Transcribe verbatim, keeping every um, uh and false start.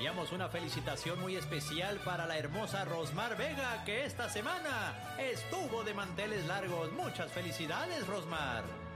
enviamos una felicitación muy especial para la hermosa Rosmar Vega, que esta semana estuvo de manteles largos. Muchas felicidades, Rosmar.